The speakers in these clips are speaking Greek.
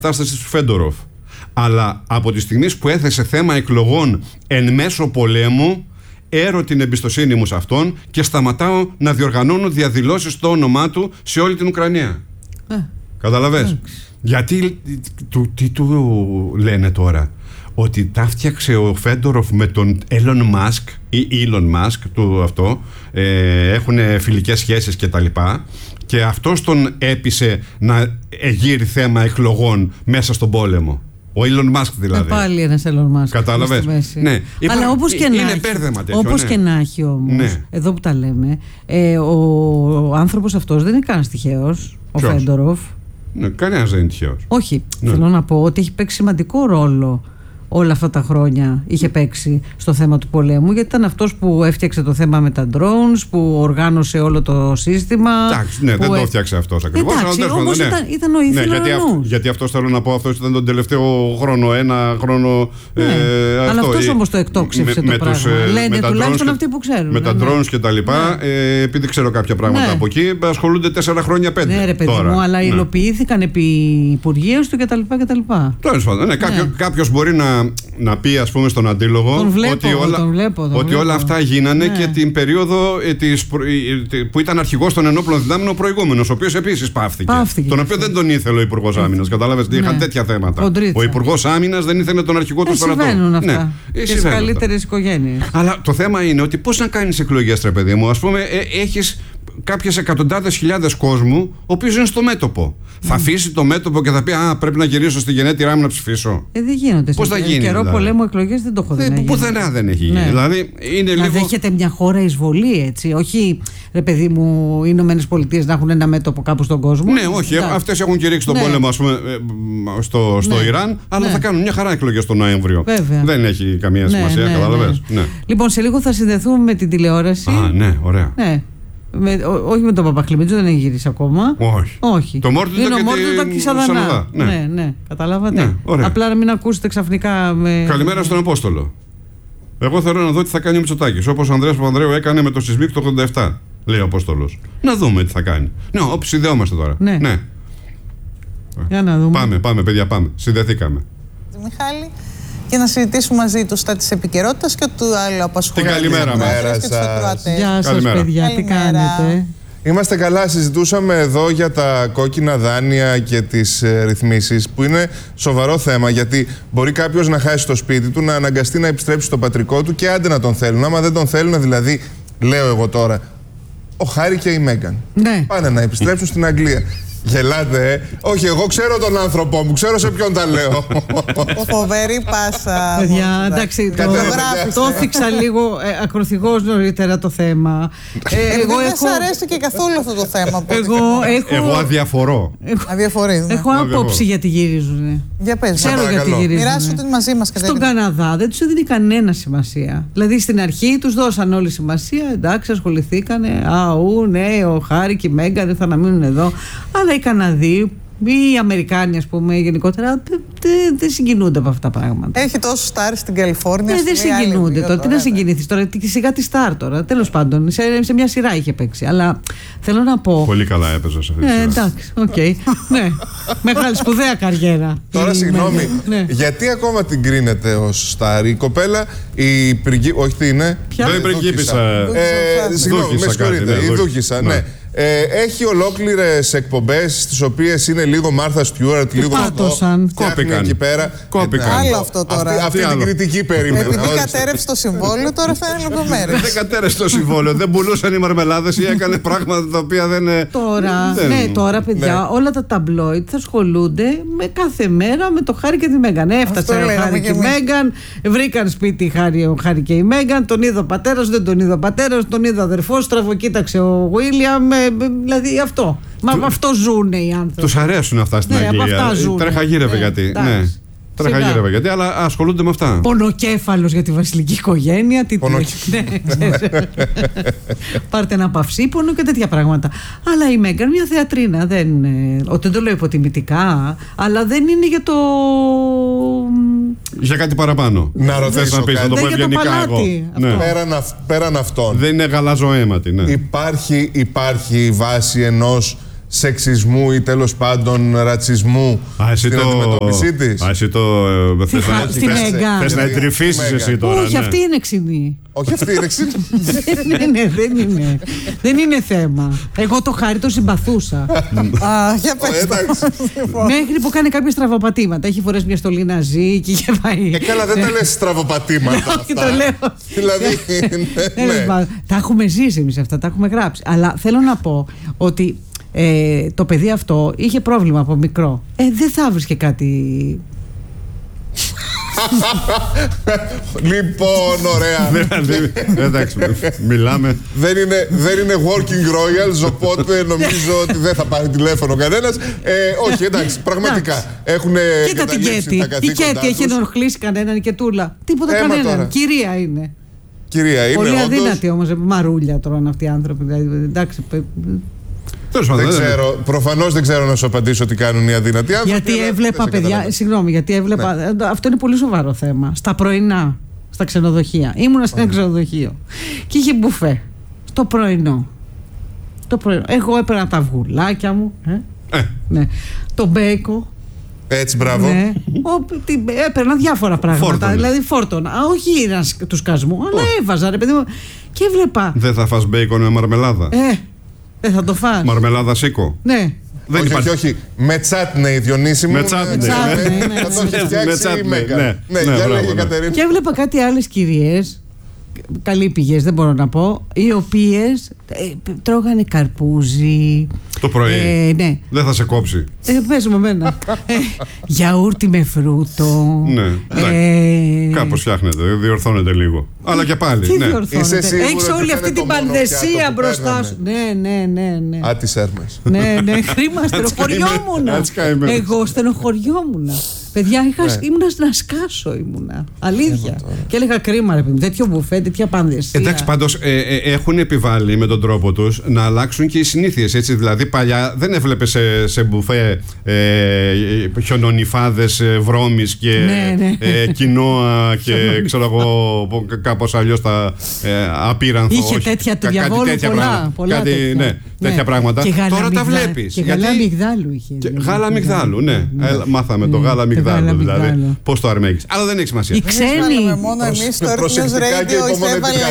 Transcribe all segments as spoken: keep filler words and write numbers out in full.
κατάσταση του Φέντοροφ. Αλλά από τη στιγμή που έθεσε θέμα εκλογών εν μέσω πολέμου, έρω την εμπιστοσύνη μου σε αυτόν και σταματάω να διοργανώνω διαδηλώσεις στο όνομά του σε όλη την Ουκρανία. Ε, Καταλαβες. Γιατί, του, τι του λένε τώρα? Ότι τα φτιάξε ο Φέντοροφ με τον Elon Musk ή Elon Musk του αυτό, ε, έχουν φιλικές σχέσεις και τα λοιπά, και αυτός τον έπεισε να εγείρει θέμα εκλογών μέσα στον πόλεμο. Ο Elon Musk δηλαδή. Ε, πάλι ένας Elon Musk. Κατάλαβες. Ναι. Αλλά όπως και, είναι να μπέρδεμα τέτοιο, όπως ναι. και να έχει όμως, ναι. εδώ που τα λέμε, ε, ο, ο άνθρωπος αυτός δεν είναι κανένας τυχαίος, ο Ποιος? Φέντοροφ. Ναι, κανένας δεν είναι τυχαίος. Όχι, ναι. θέλω να πω ότι έχει παίξει σημαντικό ρόλο όλα αυτά τα χρόνια, είχε παίξει στο θέμα του πολέμου, γιατί ήταν αυτός που έφτιαξε το θέμα με τα drones, που οργάνωσε όλο το σύστημα. Εντάξει, ναι, δεν ε... το έφτιαξε αυτός ακριβώς. Εντάξει, αλλά όμως ναι. ήταν, ήταν ο ήθελος. Ναι, γιατί, αυ, γιατί αυτός θέλω να πω, αυτός ήταν τον τελευταίο χρόνο, ένα χρόνο. Ναι, ε, αλλά αυτό, αυτός ε, όμως το εκτόξευσε με, το με πράγμα. Τους, Λένε με τουλάχιστον και, αυτοί που ξέρουν. Με τα ναι. drones και τα λοιπά, ναι. ε, επειδή ξέρω κάποια πράγματα ναι. από εκεί, ασχολούνται τέσσερα χρόνια, πέντε. Ναι, ρε παιδί τώρα. μου, αλλά ναι. υλοποιήθηκαν επί Υπουργείου του κτλ. Τέλος πάντων, ναι, κάποιο, ναι. κάποιος μπορεί να, να πει, ας πούμε, στον αντίλογο τον βλέπω, ότι, όλα, τον βλέπω, τον ότι βλέπω. όλα αυτά γίνανε ναι. και την περίοδο ε, της, ε, που ήταν αρχηγός των ενόπλων δυνάμεων ο προηγούμενος, ο οποίος επίσης πάυθηκε. Πάυθηκε. Τον οποίο δεν τον ήθελε ο Υπουργός Άμυνας. Κατάλαβες, ναι. είχαν τέτοια θέματα. Κοντρίτσα. Ο Υπουργός Άμυνας δεν ήθελε τον αρχηγό του στρατού. Συμβαίνουν αυτά. Ναι. Και στις καλύτερες οικογένειες. Αλλά το θέμα είναι ότι πώς να κάνεις εκλογές, ρε παιδί μου. Ας πούμε, ε, έχεις κάποιες εκατοντάδες χιλιάδες κόσμου, ο οποίος είναι στο μέτωπο. Mm. Θα αφήσει το μέτωπο και θα πει: Α, πρέπει να γυρίσω στη γενέτειρά μου να ψηφίσω. Ε, δεν γίνονται. Πώς θα γίνει? Καιρό δηλαδή? πολέμου εκλογές δεν το έχω δει. Πουθενά δεν έχει γίνει. Ναι. Δηλαδή, είναι να λίγο... δέχεται μια χώρα εισβολή, έτσι. Όχι, ρε παιδί μου, οι Ηνωμένες Πολιτείες να έχουν ένα μέτωπο κάπου στον κόσμο. Ναι, όχι. Ναι. Αυτές έχουν κηρύξει τον ναι. πόλεμο, ας πούμε, στο, στο ναι. Ιράν, αλλά ναι. θα κάνουν μια χαρά εκλογές τον Νοέμβριο. Βέβαια. Δεν έχει καμία ναι, σημασία, ναι, καταλαβαίνεις. Ναι. Ναι. Λοιπόν, σε λίγο θα συνδεθούμε με την τηλεόραση. Α, ναι, ωραία. Ναι. Με, ό, όχι με τον Παπαχλημίτζο, δεν έχει γυρίσει ακόμα. Όχι. όχι. Το Μόρτο είναι ο και Μόρτο τη και Σαδανά. Ναι. ναι, ναι. Καταλάβατε. Ναι, ωραία. Απλά να μην ακούσετε ξαφνικά. Με... Καλημέρα στον Απόστολο. Εγώ θέλω να δω τι θα κάνει ο Μητσοτάκης. Όπως ο Ανδρέας Παπανδρέου έκανε με το Σισμίκ το ογδόντα επτά, λέει ο Απόστολος. Να δούμε τι θα κάνει. Ναι, όπως συνδεόμαστε τώρα. Ναι. ναι. Για να δούμε. Πάμε, πάμε, παιδιά, πάμε. Συνδεθήκαμε. Μιχάλη, και να συζητήσουμε μαζί του τα της επικαιρότητας και του άλλου απασχολεί. Την καλημέρα μας. Γεια σας, καλημέρα. παιδιά, καλημέρα. τι κάνετε? Είμαστε καλά, συζητούσαμε εδώ για τα κόκκινα δάνεια και τις ε, ρυθμίσεις, που είναι σοβαρό θέμα, γιατί μπορεί κάποιος να χάσει το σπίτι του, να αναγκαστεί να επιστρέψει στο πατρικό του και άντε να τον θέλουν. Άμα δεν τον θέλουν, δηλαδή, λέω εγώ τώρα, ο Χάρη και η Μέγκαν ναι. πάνε να επιστρέψουν στην Αγγλία. Γελάτε, ε. Όχι, εγώ ξέρω τον άνθρωπό μου, ξέρω σε ποιον τα λέω. Φοβερή πάσα. Παιδιά, εντάξει, το, το θίξα λίγο ε, ακροθυγώς νωρίτερα το θέμα. Ε, εγώ δεν έχω... σ' αρέσει και καθόλου αυτό το θέμα. Εγώ, έχω... εγώ αδιαφορώ. Αδιαφορείς, ναι. Έχω άποψη γιατί γυρίζουν. Για πες. Ξέρω γιατί γυρίζουν. Μοιράσου την μαζί μας. Στον Καναδά δεν τους έδινε κανένα σημασία. Δηλαδή στην αρχή τους δώσαν όλη σημασία. Εντάξει, ασχοληθήκανε. Α, ου, ναι, ο Χάρη και η Μέγκαν θα να μείνουν εδώ. Αλλά οι Καναδοί ή οι Αμερικάνοι, ας πούμε, γενικότερα δεν δε, δε συγκινούνται από αυτά τα πράγματα. Έχει τόσο στάρι στην Καλιφόρνια. Ε, δεν συγκινούνται τώρα. Τι να συγκινηθεί τώρα, τι σιγά τη στάρ τώρα. Τέλος πάντων, σε, σε μια σειρά είχε παίξει. Αλλά θέλω να πω. Πολύ καλά έπαιζε σε αυτή τη σειρά. σειρά. Εντάξει, οκ. Okay. Ναι, μεγάλη σπουδαία καριέρα. Τώρα, συγγνώμη, ναι. γιατί ακόμα την κρίνετε ως στάρ? Η κοπέλα, η πριγκί... όχι τι είναι. Ποια? Δεν πριγκίπισσα. Ε, συγγνώμη, με συγχωρείτε. Η Δούκισσα, ναι. Ε, έχει ολόκληρες εκπομπές στις οποίες είναι λίγο Μάρθα Στιούαρτ, λίγο πάτωσαν. Κόπηκαν εκεί πέρα. Κόπηκαν. Άλλο αυτό τώρα. Αυτή, αυτή την κριτική περίμενα. Επειδή κατέρευσε το συμβόλαιο, τώρα θα είναι λεπτομέρειες. Δεν κατέρευσε το συμβόλαιο. Δεν πουλούσαν οι μαρμελάδες ή έκανε πράγματα τα οποία δεν. Τώρα, δεν... ναι, τώρα παιδιά, ναι. όλα τα ταμπλόιτ θα ασχολούνται με κάθε μέρα με το Χάρη και τη Μέγκαν. Έφτασε ο Χάρη και η Μέγκαν, βρήκαν σπίτι ο Χάρη και η Μέγκαν, τον είδε ο πατέρας, δεν τον είδε ο πατέρας, τον είδε ο αδερφός, τραβοκοίταξε ο Βίλιαμ. Δηλαδή αυτό. Μα του... αυτό ζουνε οι άνθρωποι. Τους αρέσουν αυτά στην ναι, Αγγλία. Τρέχα γύρευε ναι, γιατί. Ναι. Τρέχα γύρευε γιατί, αλλά ασχολούνται με αυτά. Πονοκέφαλος για τη βασιλική οικογένεια. Τι Πονοκ... ναι, πάρτε ένα παυσίπονο και τέτοια πράγματα. Αλλά η Μέγκαν μια θεατρίνα. Δεν, δεν το λέω υποτιμητικά, αλλά δεν είναι για το. Για κάτι παραπάνω. Να ρωτήσω να πεις, κάτι. να το πω ευγενικά εγώ. Ναι. Πέραν, αυ, πέραν αυτών. Δεν είναι γαλαζοαίματη. Ναι. Υπάρχει, υπάρχει η βάση ενός σεξισμού ή τέλος πάντων ρατσισμού στην αντιμετώπιση της. Α, εσύ το θες να εντρυφήσεις εσύ τώρα. Όχι, αυτή είναι ξινή. Όχι, αυτή είναι ξινή. Δεν είναι, δεν είναι. Δεν είναι θέμα. Εγώ το Χάρη το συμπαθούσα. Α, για πες το. Μέχρι που κάνει κάποια στραβοπατήματα. Έχει φορές μια στολή να ζει και είχε πάει. Ε, καλά, δεν τα λες στραβοπατήματα. Όχι, το λέω. Δηλαδή, τα έχουμε ζήσει εμείς αυτά, τα έχουμε γράψει. Αλλά θέλω να πω ότι Ε, το παιδί αυτό είχε πρόβλημα από μικρό. Ε, δεν θα βρίσκε κάτι. Λοιπόν, ωραία. Εντάξει, μιλάμε. Δεν είναι, δεν είναι working royals, οπότε νομίζω ότι δεν θα πάρει τηλέφωνο κανένας. Ε, όχι, εντάξει, πραγματικά. Έχουν καταλήψει τα καθήκοντά τους. Η Κέτη έχει ενοχλήσει κανέναν και τούλα. Τίποτα κανέναν. Κυρία είναι. Κυρία είναι. Πολύ αδύνατη όμως. Μαρούλια τρώνε αυτοί οι άνθρωποι. Εντάξει. Δεν ξέρω, προφανώς δεν ξέρω να σου απαντήσω τι κάνουν οι αδύνατοι άνθρωποι. Γιατί έβλεπα, παιδιά, συγγνώμη, γιατί έβλεπα. Ναι. Αυτό είναι πολύ σοβαρό θέμα. Στα πρωινά, στα ξενοδοχεία. Ήμουνα σε ένα ξενοδοχείο και είχε μπουφέ. Στο πρωινό. Το πρωινό. Εγώ έπαιρνα τα αυγουλάκια μου. Ε? Ε. Ναι. Το μπέικο. Έτσι, μπράβο. Ναι. Ο, τι, έπαιρνα διάφορα πράγματα. Φόρτωνε. Δηλαδή φόρτωνα. Όχι του σκασμού, αλλά έβαζα, ρε παιδί μου. Και έβλεπα. Δεν θα φας μπέικον με μαρμελάδα. Ε. Δεν θα το φας. Μαρμελάδα σίκο. Ναι. Δεν όχι, υπάρχει... όχι, όχι. Με τσάτνεϊ, Διονύση μου. Με τσάτνεϊ. Θα το έχει φτιάξει η Μέγκα. Ναι, ναι, για λέγε, Κατερίνα. Και έβλεπα κάτι άλλες κυρίες, καλοί πηγές, δεν μπορώ να πω, οι οποίες ε, τρώγανε καρπούζι. Το πρωί. Ε, ναι. Δεν θα σε κόψει. Ε, πες μου εμένα. ε, γιαούρτι με φρούτο. Ναι. Ε, κάπως φτιάχνεται, διορθώνεται λίγο. Αλλά και πάλι. Τι ναι. διορθώνεται. Έχεις όλη αυτή την πανδεσία μπροστά σου. Ναι, ναι, ναι, ναι. Α, τις έρμες. Ναι, ναι, χρήμα, στενοχωριόμουνα. Εγώ στενοχωριόμουνα. Παιδιά, είχα, ναι. ήμουνα να σκάσω, ήμουνα. Αλήθεια. Και έλεγα κρίμα, ρε παιδί, τέτοιο μπουφέ, τέτοια πανδεσία. Εντάξει, πάντως ε, ε, έχουν επιβάλει με τον τρόπο τους να αλλάξουν και οι συνήθειες. Έτσι, δηλαδή, παλιά δεν έβλεπε σε, σε μπουφέ ε, χιονονιφάδες ε, βρώμης και ναι, ναι. Ε, κοινόα και ξέρω εγώ κάπως αλλιώς τα ε, απείρανθο. Είχε όχι, τέτοια του διαβόλου πολλά. πολλά, πολλά κάτι, τέτοια. Ναι, ναι. τέτοια πράγματα. Τώρα τα βλέπεις. Και γάλα αμυγδάλου είχε. Και γάλα αμυγδάλου, ναι. ναι. Έλα, μάθαμε ναι. το γάλα αμυγδάλου. Δηλαδή, πώς το αρμέγεις. Αλλά δεν έχει σημασία. Οι ξένοι. Μόνο εμείς στο News Radio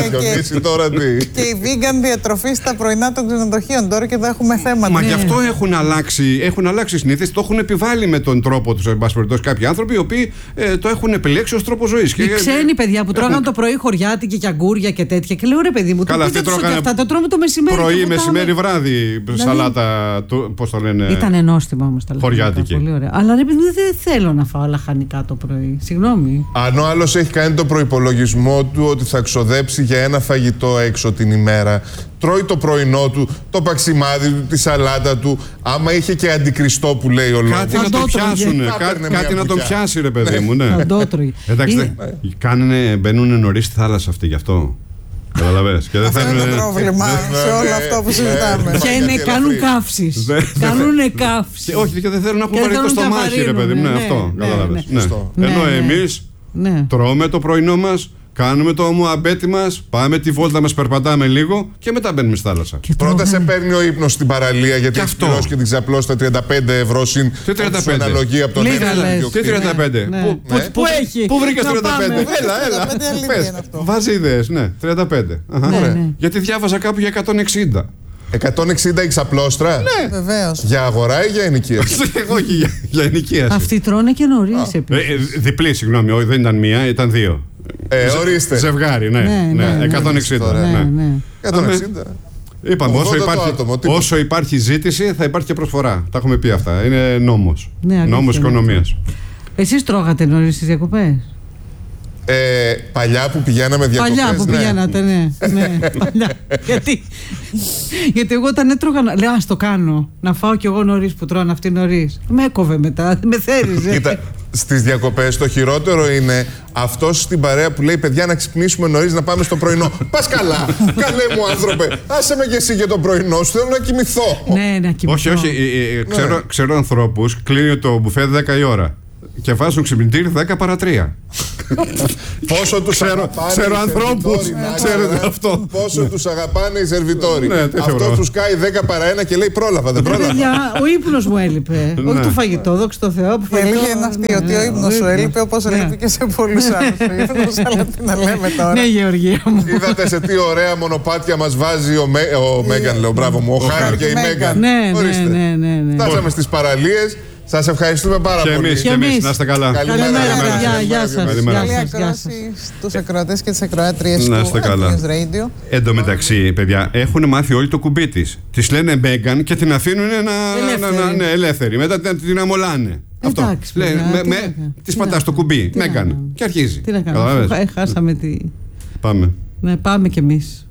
έβαλε και η vegan διατροφή στα πρωινά των ξενοδοχείων. Τώρα και εδώ έχουμε θέματα. Μα γι' αυτό έχουν αλλάξει, έχουν αλλάξει συνήθειες. Το έχουν επιβάλει με τον τρόπο τους, εν πάση περιπτώσει, κάποιοι άνθρωποι οι οποίοι ε, το έχουν επιλέξει ως τρόπο ζωής. Οι ξένοι παιδιά που τρώγανε το πρωί χωριάτικη και αγκούρια και τέτοια. Και λέω ρε παιδί μου, καλά, το πείτε αυτά, το τρώμε το μεσημέρι. Πρωί, μεσημέρι, βράδυ, σαλάτα, πώς το λένε. Ήταν νόστιμα όμως τα χωριάτικη. Πολύ ωραία. Αλλά ρε παιδί μου, δεν θέλω να φάω λαχανικά το πρωί. Συγγνώμη. Αν ο άλλος έχει κάνει το προϋπολογισμό του ότι θα ξοδέψει για ένα φαγητό έξω την ημέρα, τρώει το πρωινό του, το παξιμάδι του, τη σαλάτα του. Άμα είχε και αντικριστό που λέει ο λόγος. Κάτι να το πιάσουν. Κάτι να τον πιάσει, ρε παιδί μου. Να το τρώει. Εντάξει, μπαίνουν νωρίς στη θάλασσα αυτή γι' αυτό. Καταλαβαίνεις. Και δεν αυτό είναι το πρόβλημα σε όλο αυτό που συζητάμε. Και είναι, κάνουν καύσεις. Κάνουν καύσεις. Όχι, και δεν θέλουν να έχουν βαρύ το στομάχι, ρε παιδί μου. Ναι, αυτό. Καταλαβαίνεις. Ενώ εμείς τρώμε το πρωινό μας, κάνουμε το ομοαμπέτη μας, πάμε τη βόλτα μας, περπατάμε λίγο και μετά μπαίνουμε στη θάλασσα. Και πρώτα σε παίρνει ο ύπνος στην παραλία γιατί έχει πληρώσει και την ξαπλώσει τα τριάντα πέντε ευρώ συν την αναλογία από τον Airbnb. Τι τριάντα πέντε. Πού έχει. Πού βρήκες τριάντα πέντε. Έλα, έλα. Βάζει ιδέες, ναι. τριάντα πέντε. Γιατί διάβαζα κάπου για εκατόν εξήντα. εκατόν εξήντα η ξαπλώστρα. Ναι, βεβαίως. Για αγορά ή για ενοικίαση? Όχι, για ενοικίαση. Αυτοί τρώνε και νωρίς επίσης. Διπλή, συγγνώμη, όχι, δεν ήταν μία, ήταν δύο. Ε, ορίστε. Ζευγάρι, ναι. ναι, ναι, ναι εκατόν εξήντα. Ναι, ναι. Ναι. εκατόν εξήντα. Είπαμε, όσο υπάρχει, άτομο, όσο υπάρχει ζήτηση θα υπάρχει και προσφορά. Τα έχουμε πει αυτά. Είναι νόμος. Ναι, νόμος οικονομίας. Εσείς τρώγατε νωρίς στις διακοπές? Ε, παλιά που πηγαίναμε διακοπές. Παλιά που ναι. πηγαίνατε, ναι. ναι. Παλιά. γιατί, γιατί εγώ όταν έτρωγα. Λέω, ας το κάνω. Να φάω κι εγώ νωρίς που τρώνε αυτοί νωρίς. Με έκοβε μετά, με θέριζε. Κοίτα, στις διακοπές το χειρότερο είναι αυτός στην παρέα που λέει: παιδιά, να ξυπνήσουμε νωρίς να πάμε στο πρωινό. Πας καλά, καλέ μου άνθρωπε. Άσε με και εσύ για το πρωινό σου. Θέλω να κοιμηθώ. Ναι, να κοιμηθώ. Όχι, όχι. Ε, ε, ξέρω, ναι. ξέρω ανθρώπους, κλείνει το μπουφέ δέκα η ώρα. Και βάζουν ξυπνητήρι δέκα παρά τρία. Πόσο τους αγαπάνε ξέρω ανθρώπους, ξέρετε αυτό. Πόσο τους αγαπάνε οι σερβιτόροι. Ναι, αυτό τους κάει δέκα παρά ένα και λέει πρόλαβα, δεν πρόλαβα. Ο ύπνος μου έλειπε. Όχι το φαγητό, δόξα τω Θεώ. Η αλήθεια είναι αυτή, ότι ο ύπνος σου έλειπε, όπως έλειπε και σε πολλούς άλλους ο ύπνος, αλλά τι να λέμε τώρα. Ναι, Γεωργία μου. Είδατε σε τι ωραία μονοπάτια μας βάζει ο Μέγαν, λέω, μπράβο μου, ο Χάρη και η Μέγαν. Ναι, ναι, ναι. Φτάσαμε στις παραλίες. Σας ευχαριστούμε πάρα και πολύ. Εμείς, και εμείς, να είστε καλά. Καλημέρα, παιδιά. Γεια σας. Καλή ακρόαση στους ακροατές και τις ακροάτριες του Athens Radio. Εν τω μεταξύ, παιδιά, έχουν μάθει όλοι το κουμπί της. Της λένε Μέγαν και την αφήνουν να ελεύθερη. Μετά την αμολάνε. Αυτό. Της πατάς το κουμπί. Μέγαν. Και αρχίζει. Τι να κάνουμε. Χάσαμε τη. Πάμε. Ναι, πάμε κι εμείς.